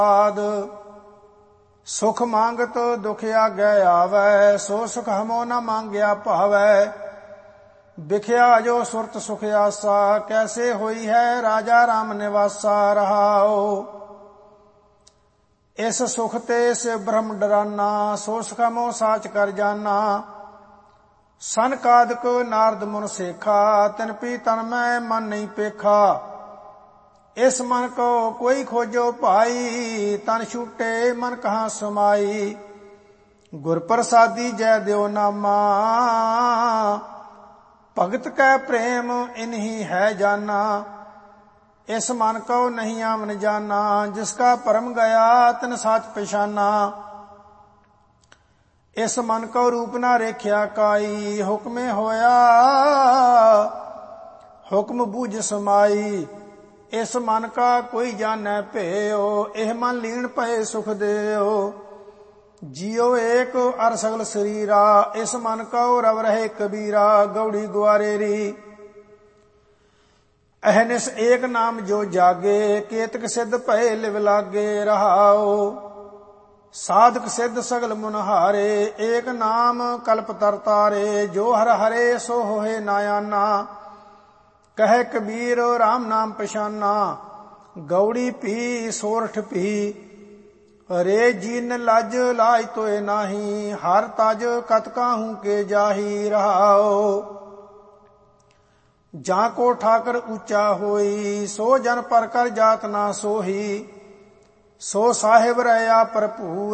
ਸੁਖ ਮੰਗਤ ਦੁਖ ਆਗੈ ਆਵੈ, ਸੋ ਸੁਖ ਹਮੋ ਨ ਮੰਗਿਆ ਭਾਵੈ। ਵਿਖਿਆ ਜੋ ਸੁਰਤ ਸੁਖ ਆਸਾ, ਕੈਸੇ ਹੋਈ ਹੈ ਰਾਜਾ ਰਾਮ ਨਿਵਾਸਾ। ਰਹਾਉ ਇਸ ਸੁਖ ਤੇ ਸਿਵ ਬ੍ਰਹਮ ਡਰਾਨਾ, ਸੋ ਸੁਖ ਹਮੋ ਸਾਚ ਕਰ ਜਾਨਾ। ਸਨਕਾਦਿਕ ਨਾਰਦ ਮੁਨ ਸੇਖਾ, ਤਿਨ ਪੀ ਤਨ ਮੈਂ ਮਨ ਨਹੀਂ ਪੇਖਾ। ਇਸ ਮਨ ਕੋ ਕੋਈ ਖੋਜੋ ਭਾਈ, ਤਨ ਛੂਟੇ ਮਨ ਕਹਾਂ ਸਮਾਈ। ਗੁਰ ਪ੍ਰਸਾਦੀ ਜੈ ਦਿਓ ਨਾਮਾ, ਭਗਤ ਕੈ ਪ੍ਰੇਮ ਇਨਹੀ ਹੈ ਜਾਨਾ। ਇਸ ਮਨ ਕੋ ਨਹੀਂ ਆਮਨ ਜਾਨਾ, ਜਿਸ ਕਾ ਭਰਮ ਗਿਆ ਤਿਨ ਸਾਚ ਪਛਾਨਾ। ਇਸ ਮਨ ਕੋ ਰੂਪ ਨਾ ਰੇਖਿਆ ਕਾਈ, ਹੁਕਮੇ ਹੋਇਆ ਹੁਕਮ ਬੂਝ ਸਮਾਈ। ਇਸ ਮਨ ਕਾ ਕੋਈ ਜਾਣੈ ਭੇਉ, ਇਹ ਮਨ ਲੀਨ ਭਏ ਸੁਖ ਦੇਉ। ਜਿਉ ਏਕ ਅਰ ਸਗਲ ਸਰੀਰਾ, ਇਸ ਮਨ ਕਉ ਰਵ ਰਹੇ ਕਬੀਰਾ। ਗੌੜੀ ਗੁਆਰੇਰੀ ਅਹਨਿਸ ਏਕ ਨਾਮ ਜੋ ਜਾਗੇ, ਕੇਤਕ ਸਿੱਧ ਭਏ ਲਿਵ ਲਾਗੇ। ਰਹਾਉ ਸਾਧਕ ਸਿੱਧ ਸਗਲ ਮੁਨਹਾਰੇ, ਏਕ ਨਾਮ ਕਲਪ ਤਰਤਾਰੇ। ਜੋ ਹਰ ਹਰੇ ਸੋ ਹੋਏ ਨਾਯਾਨਾ, ਕਹੈ ਕਬੀਰ ਰਾਮ ਨਾਮ ਪਛਾਨਾ। ਗੌੜੀ ਪੀ ਸੋਰਠ ਪੀ, ਰੇ ਜੀਨ ਲਜ ਲਾਜ ਤੋਏ ਨਾਹੀ। ਹਰ ਤਜ ਕਤ ਕਾਹੂ ਕੇ ਜਾਹੀ। ਰਹਾਉ ਜਾਂ ਕੋ ਠਾਕਰ ਉੱਚਾ ਹੋਈ, ਸੋ ਜਨ ਪਰ ਕਰ ਜਾਤ ਨਾ ਸੋਹੀ। ਸੋ ਸਾਹਿਬ ਰਹਿਆ ਭਰਪੂਰ,